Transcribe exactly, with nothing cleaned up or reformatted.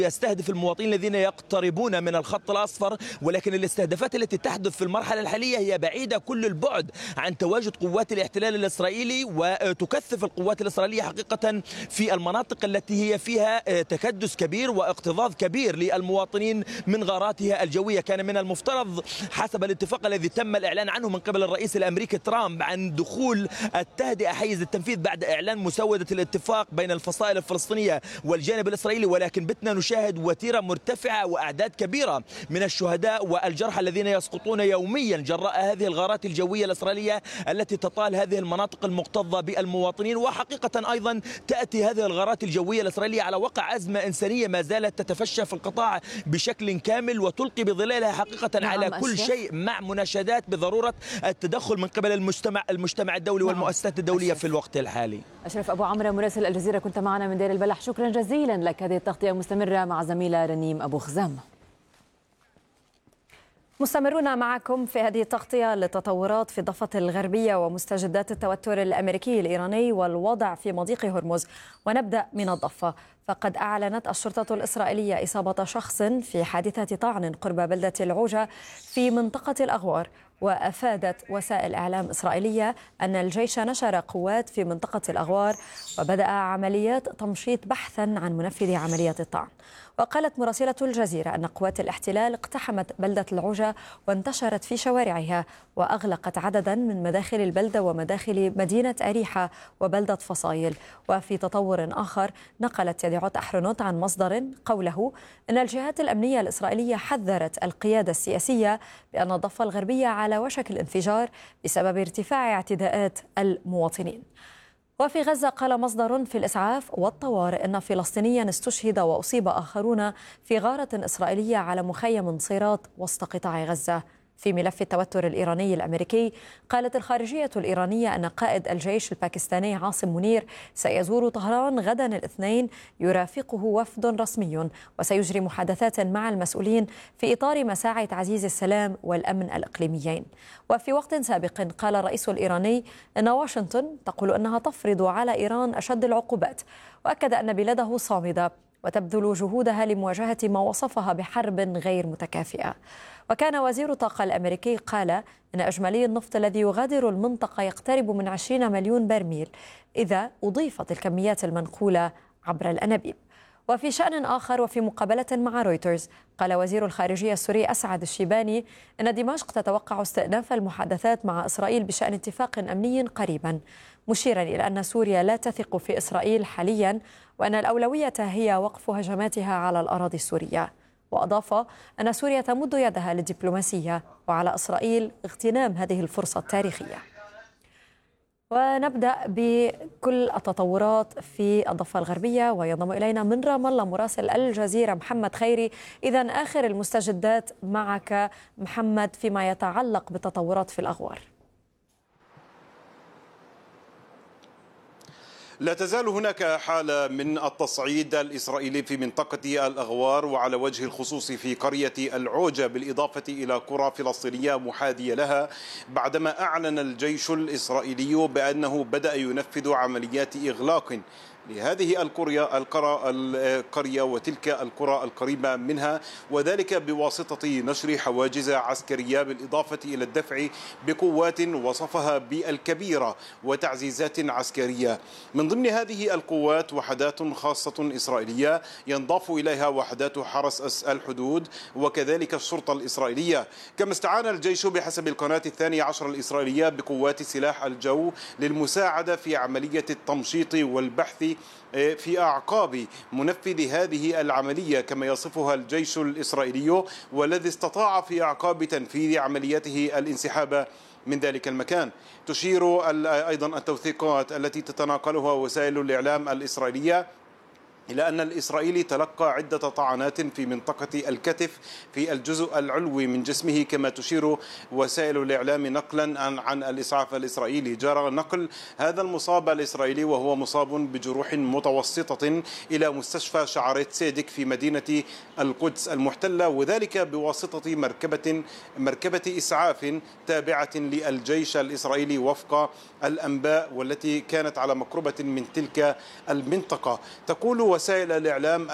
يستهدف المواطنين الذين يقتربون من الخط الأصفر، ولكن الاستهدافات التي تحدث في المرحلة الحالية هي بعيدة كل البعد عن تواجد قوات الاحتلال الإسرائيلي، وتكثف القوات الإسرائيلية حقيقة في المناطق التي هي فيها تكدس كبير واكتظاظ كبير للمواطنين من غاراتها الجوية. كان من المفترض حسب الاتفاق الذي تم الإعلان عنه من قبل الرئيس الأمريكي ترامب عن دخول التهدئة حيز التنفيذ بعد إعلان مسودة الاتفاق بين الفصائل الفلسطينية والجانب الإسرائيلي، ولكن بتنا نشاهد وتيرة مرتفعة وأعداد كبيرة من الشهداء والجرحى الذين يسقطون يوميا جراء هذه الغارات الجوية الإسرائيلية التي تطال هذه المناطق المكتظة بالمواطنين. وحقيقة أيضا تأتي هذه الغارات الجوية الإسرائيلية على وقع أزمة إنسانية ما زالت تتفشى في القطاع بشكل كامل، وتلقي بظلالها حقيقة نعم على كل أشرف. شيء، مع مناشدات بضرورة التدخل من قبل المجتمع المجتمع الدولي نعم. والمؤسسات الدولية أشرف. في الوقت الحالي. أشرف أبو عمرو مراسل الجزيرة كنت معنا من دير البلح، شكرا جزيلا لك. هذه التغطية مستمرة مع زميلة رنيم أبو خزام. مستمرون معكم في هذه التغطية للتطورات في الضفة الغربية ومستجدات التوتر الأمريكي الإيراني والوضع في مضيق هرمز. ونبدأ من الضفة، فقد أعلنت الشرطة الإسرائيلية إصابة شخص في حادثة طعن قرب بلدة العوجة في منطقة الأغوار. وأفادت وسائل إعلام إسرائيلية أن الجيش نشر قوات في منطقة الأغوار وبدأ عمليات تمشيط بحثا عن منفذ عملية الطعن. وقالت مراسلة الجزيرة أن قوات الاحتلال اقتحمت بلدة العوجة وانتشرت في شوارعها وأغلقت عددا من مداخل البلدة ومداخل مدينة أريحة وبلدة فصايل. وفي تطور آخر، نقلت يديعوت أحرنوت عن مصدر قوله أن الجهات الأمنية الإسرائيلية حذرت القيادة السياسية بأن الضفة الغربية على وشك الانفجار بسبب ارتفاع اعتداءات المواطنين. وفي غزة قال مصدر في الإسعاف والطوارئ أن فلسطينيا استشهد وأصيب آخرون في غارة إسرائيلية على مخيم صيرات وسط قطاع غزة. في ملف التوتر الإيراني الأمريكي، قالت الخارجية الإيرانية أن قائد الجيش الباكستاني عاصم منير سيزور طهران غدا الاثنين يرافقه وفد رسمي، وسيجري محادثات مع المسؤولين في إطار مساعي تعزيز السلام والأمن الإقليميين. وفي وقت سابق قال الرئيس الإيراني أن واشنطن تقول أنها تفرض على إيران أشد العقوبات، وأكد أن بلاده صامدة وتبذل جهودها لمواجهة ما وصفها بحرب غير متكافئة. وكان وزير الطاقة الأمريكي قال أن إجمالي النفط الذي يغادر المنطقة يقترب من عشرين مليون برميل إذا أضيفت الكميات المنقولة عبر الأنابيب. وفي شأن آخر، وفي مقابلة مع رويترز، قال وزير الخارجية السوري أسعد الشيباني أن دمشق تتوقع استئناف المحادثات مع إسرائيل بشأن اتفاق أمني قريبا، مشيرا إلى أن سوريا لا تثق في إسرائيل حاليا وأن الأولوية هي وقف هجماتها على الأراضي السورية. وأضاف أن سوريا تمد يدها للدبلوماسية وعلى إسرائيل اغتنام هذه الفرصة التاريخية. ونبدأ بكل التطورات في الضفة الغربية، وينضم إلينا من رام الله مراسل الجزيرة محمد خيري. إذن آخر المستجدات معك محمد فيما يتعلق بالتطورات في الأغوار. لا تزال هناك حالة من التصعيد الإسرائيلي في منطقة الأغوار، وعلى وجه الخصوص في قرية العوجة، بالإضافة إلى قرى فلسطينية محاذية لها، بعدما أعلن الجيش الإسرائيلي بأنه بدأ ينفذ عمليات إغلاق لهذه القرية القرية وتلك القرى القريبة منها، وذلك بواسطة نشر حواجز عسكرية بالإضافة إلى الدفع بقوات وصفها بالكبيرة وتعزيزات عسكرية. من ضمن هذه القوات وحدات خاصة إسرائيلية ينضاف إليها وحدات حرس الحدود وكذلك الشرطة الإسرائيلية. كما استعان الجيش بحسب القناة الثانية عشر الإسرائيلية بقوات سلاح الجو للمساعدة في عملية التمشيط والبحث في أعقاب منفذ هذه العملية كما يصفها الجيش الإسرائيلي، والذي استطاع في أعقاب تنفيذ عملياته الانسحاب من ذلك المكان. تشير أيضا التوثيقات التي تتناقلها وسائل الإعلام الإسرائيلية إلى أن الإسرائيلي تلقى عدة طعنات في منطقة الكتف في الجزء العلوي من جسمه، كما تشير وسائل الإعلام نقلا عن, عن الإسعاف الإسرائيلي. جرى نقل هذا المصاب الإسرائيلي وهو مصاب بجروح متوسطة إلى مستشفى شعريت سيدك في مدينة القدس المحتلة، وذلك بواسطة مركبة مركبة إسعاف تابعة للجيش الإسرائيلي وفق الأنباء، والتي كانت على مقربة من تلك المنطقة. تقول وسائل الإعلام